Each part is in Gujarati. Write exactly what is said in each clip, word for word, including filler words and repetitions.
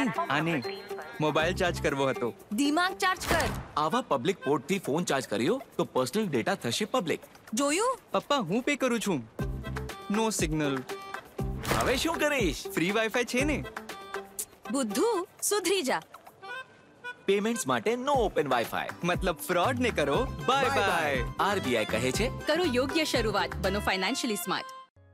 આને મોબાઈલ ચાર્જ કરવો હતો. દિમાગ ચાર્જ કર. આવા પબ્લિક પોર્ટથી ફોન ચાર્જ કર્યો તો પર્સનલ ડેટા થશે પબ્લિક. જોયું? પપ્પા હું પે કરું છું. નો સિગ્નલ. હવે શું કરીશ? ફ્રી વાઈફાઈ છે ને. બુદ્ધુ સુધરી જા. પેમેન્ટ્સ માટે નો ઓપન વાઈફાઈ. મતલબ ફ્રોડ ને કરો બાય બાય. આરબીઆઈ કહે છે કરો યોગ્ય શરૂઆત, બનો ફાઇનાન્શિયલી સ્માર્ટ.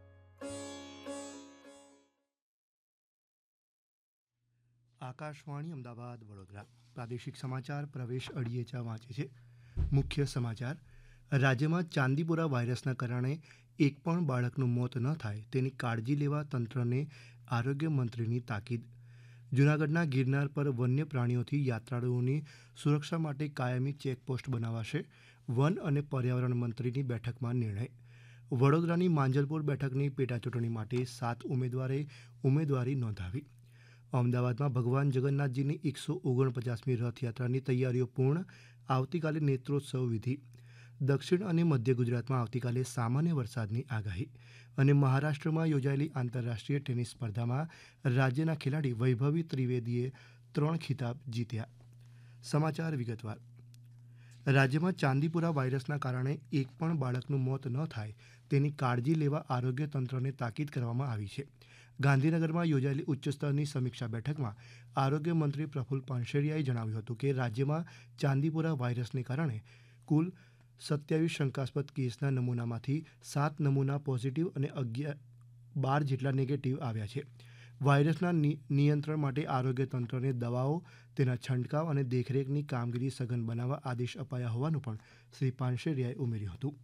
આકાશવાણી અમદાવાદ વડોદરા પ્રાદેશિક સમાચાર પ્રવેશ અડિયેચા વાંચે છે. મુખ્ય સમાચાર. રાજ્યમાં ચાંદીપુરા વાયરસના કારણે એક પણ બાળકનું મોત ન થાય તેની કાળજી લેવા તંત્રને આરોગ્ય મંત્રીની તાકીદ. જૂનાગઢના ગિરનાર પર વન્ય પ્રાણીઓથી યાત્રાળુઓની સુરક્ષા માટે કાયમી ચેકપોસ્ટ બનાવાશે. વન અને પર્યાવરણ મંત્રીની બેઠકમાં નિર્ણય. વડોદરાની માંજલપુર બેઠકની પેટાચૂંટણી માટે સાત ઉમેદવારે ઉમેદવારી નોંધાવી. અમદાવાદમાં ભગવાન જગન્નાથજીની એકસો ઓગણપચાસમી રથયાત્રાની તૈયારીઓ પૂર્ણ. આવતીકાલે નેત્રોત્સવ વિધિ. દક્ષિણ અને મધ્ય ગુજરાતમાં આવતીકાલે સામાન્ય વરસાદની આગાહી. અને મહારાષ્ટ્રમાં યોજાયેલી આંતરરાષ્ટ્રીય ટેનિસ સ્પર્ધામાં રાજ્યના ખેલાડી વૈભવી ત્રિવેદીએ ત્રણ ખિતાબ જીત્યા. સમાચાર વિગતવાર. રાજ્યમાં ચાંદીપુરા વાયરસના કારણે એક પણ બાળકનું મોત ન થાય તેની કાળજી લેવા આરોગ્ય તંત્રને તાકીદ કરવામાં આવી છે. ગાંધીનગરમાં યોજાયેલી ઉચ્ચસ્તરની સમીક્ષા બેઠકમાં આરોગ્ય મંત્રી પ્રફુલ પાનસેરિયાએ જણાવ્યું હતું કે રાજ્યમાં ચાંદીપુરા વાયરસને કારણે કુલ સત્યાવીસ શંકાસ્પદ કેસના નમૂનામાંથી સાત નમૂના પોઝિટિવ અને અગિયાર બાર જેટલા નેગેટિવ આવ્યા છે. વાયરસના નિયંત્રણ માટે આરોગ્ય તંત્રને દવાઓ, તેના છંટકાવ અને દેખરેખની કામગીરી સઘન બનાવવા આદેશ અપાયા હોવાનું પણ શ્રી પાનસેરિયાએ ઉમેર્યું હતું.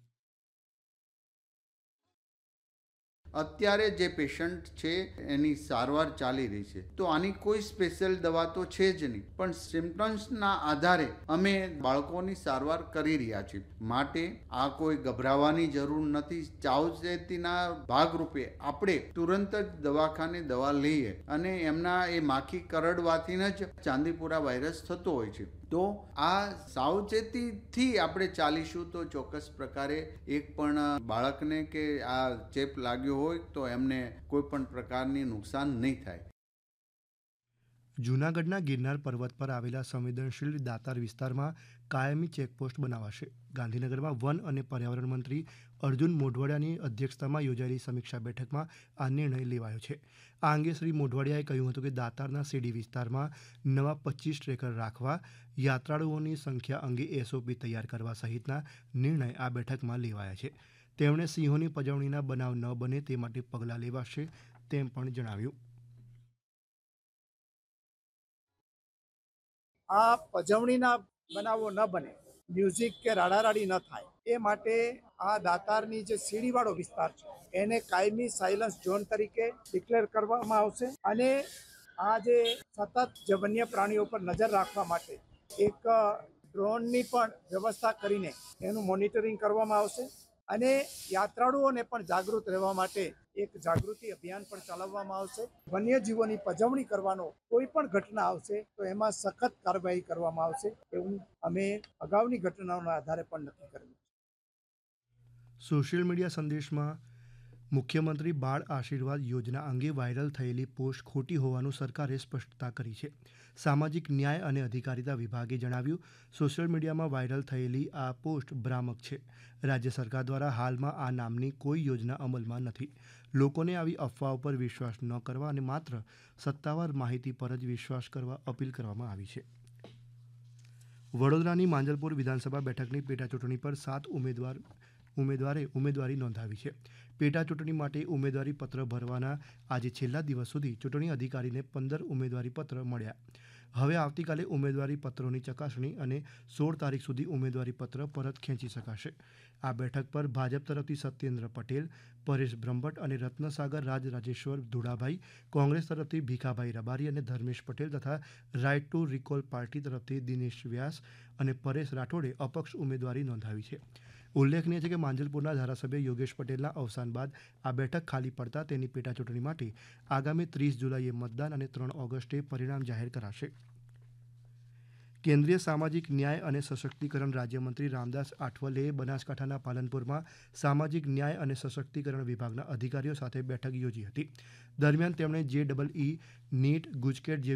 અત્યારે જે પેશન્ટ છે એની સારવાર ચાલી રહી છે, તો આની કોઈ સ્પેશિયલ દવા તો છે જ નહીં, પણ સિમ્પટમ્સના આધારે અમે બાળકોની સારવાર કરી રહ્યા છીએ. માટે આ કોઈ ગભરાવાની જરૂર નથી. સાવચેતીના ભાગરૂપે આપણે તુરંત જ દવાખાને દવા લઈએ અને એમના એ માખી કરડવાથી જ ચાંદીપુરા વાયરસ થતો હોય છે. તો આ સાવચેતીથી આપણે ચાલીશું તો ચોક્કસ પ્રકારે એક પણ બાળકને કે આ ચેપ લાગ્યો હોય તો એમને કોઈ પણ પ્રકારની નુકસાન નહીં થાય. જૂનાગઢના ગિરનાર પર્વત પર આવેલા સંવેદનશીલ દાતાર વિસ્તારમાં કાયમી ચેકપોસ્ટ બનાવાશે. ગાંધીનગરમાં વન અને પર્યાવરણ મંત્રી અર્જુન મોઢવાડિયાની અધ્યક્ષતામાં યોજાયેલી સમીક્ષા બેઠકમાં આ નિર્ણય લેવાયો છે. આ અંગે શ્રી મોઢવાડિયાએ કહ્યું હતું કે દાતારના સીડી વિસ્તારમાં નવા પચીસ ટ્રેકર રાખવા, યાત્રાળુઓની સંખ્યા અંગે એસઓપી તૈયાર કરવા સહિતના નિર્ણય આ બેઠકમાં લેવાયા છે. તેમણે સિંહોની પજવણીના બનાવ ન બને તે માટે પગલાં લેવાશે તેમ પણ જણાવ્યું. આ પજવણીના બનાવો ન બને, મ્યુઝિક કે રાડારાડી ન થાય એ માટે આ દાતારની જે સીડીવાળો વિસ્તાર છે એને કાયમી સાયલન્સ ઝોન તરીકે ડિક્લેર કરવામાં આવશે. અને આ જે સતત જે વન્ય પ્રાણીઓ પર નજર રાખવા માટે એક ડ્રોનની પણ વ્યવસ્થા કરીને એનું મોનિટરિંગ કરવામાં આવશે. અને યાત્રાળુઓને પણ જાગૃત રહેવા માટે એક જાગૃતિ અભિયાન પણ ચલાવવામાં આવશે. વન્યજીવોની પજવણી કરવાનો કોઈ પણ ઘટના આવશે તો એમાં સખત કાર્યવાહી કરવામાં આવશે એવું અમે અગાઉની ઘટનાઓના આધારે પણ નક્કી કર્યું. સોશિયલ મીડિયા સંદેશમાં મુખ્યમંત્રી બાળ આશીર્વાદ યોજના અંગે વાયરલ થયેલી પોસ્ટ ખોટી હોવાનું સરકારે સ્પષ્ટતા કરી છે. સામાજિક ન્યાય અને અધિકારિતા વિભાગે જણાવ્યું, સોશિયલ મીડિયામાં વાયરલ થયેલી આ પોસ્ટ ભ્રામક છે. રાજ્ય સરકાર દ્વારા હાલમાં આ નામની કોઈ યોજના અમલમાં નથી. લોકોને આવી અફવાઓ પર વિશ્વાસ ન કરવા અને માત્ર સત્તાવાર માહિતી પર જ વિશ્વાસ કરવા અપીલ કરવામાં આવી છે. વડોદરાની માંજલપુર વિધાનસભા બેઠકની પેટાચૂંટણી પર સાત ઉમેદવાર ઉમેદવારે ઉમેદવારી નોંધાવી છે. પેટા ચૂંટણી માટે ઉમેદવારી પત્ર ભરવાના આજે છેલ્લા દિવસ સુધી ચૂંટણી અધિકારીને પંદર ઉમેદવારી પત્ર મળ્યા. હવે આવતીકાલે ઉમેદવારી પત્રોની ચકાસણી અને સોળ તારીખ સુધી ઉમેદવારી પત્ર પરત ખેંચી શકાશે. આ બેઠક પર ભાજપ તરફથી સત્યેન્દ્ર પટેલ, પરેશ બ્રહ્મભટ્ટ અને રત્નસાગર રાજ રાજેશ્વર ધુડાભાઈ, કોંગ્રેસ તરફથી ભીખાભાઈ રબારી અને ધર્મેશ પટેલ તથા રાઇટ ટુ રિકોલ પાર્ટી તરફથી દિનેશ વ્યાસ અને પરેશ રાઠોડે અપક્ષ ઉમેદવારી નોંધાવી છે. ઉલ્લેખનીય છે કે માંજલપુરના ધારાસભ્ય યોગેશ પટેલના અવસાન બાદ આ બેઠક ખાલી પડતા તેની પેટાચૂંટણી માટે આગામી ત્રીસ જુલાઈએ મતદાન અને ત્રણ ઓગસ્ટે પરિણામ જાહેર કરાશે. કેન્દ્રીય સામાજિક ન્યાય અને સશક્તિકરણ રાજ્યમંત્રી રામદાસ આઠવલેએ બનાસકાંઠાના પાલનપુરમાં સામાજિક ન્યાય અને સશક્તિકરણ વિભાગના અધિકારીઓ સાથે બેઠક યોજી હતી. દરમિયાન તેમણે જે ડબલ ઈ, નીટ, ગુજકેટ જેવી